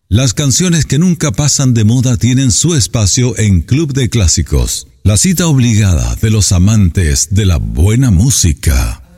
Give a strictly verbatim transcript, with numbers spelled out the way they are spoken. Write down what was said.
Las canciones que nunca pasan de moda tienen su espacio en Club de Clásicos, la cita obligada de los amantes de la buena música.